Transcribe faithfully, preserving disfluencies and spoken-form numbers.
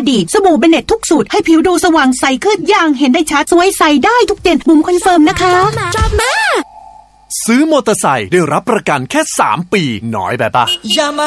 ดีสบู่เบเน็ตทุกสูตรให้ผิวดูสว่างใสขึ้นอย่างเห็นได้ชัดสวยใสได้ทุกเดือนบุ๋มคอนเฟิร์มนะคะชอบมากซื้อมอเตอร์ไซค์ได้รับประกันแค่สามปีน้อยไปปะ